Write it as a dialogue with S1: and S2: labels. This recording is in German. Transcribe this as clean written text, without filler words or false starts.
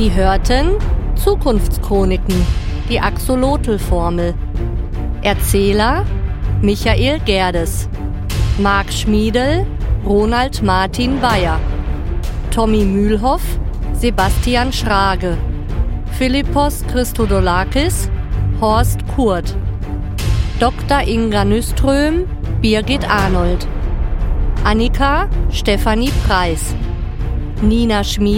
S1: Sie hörten Zukunftschroniken, die Axolotl-Formel. Erzähler Michael Gerdes, Marc Schmiedel, Ronald Martin Bayer, Tommy Mühlhoff, Sebastian Schrage, Philippos Christodoulakis, Horst Kurt, Dr. Inga Nyström, Birgit Arnold, Annika Stefanie Preis, Nina Schmiedel,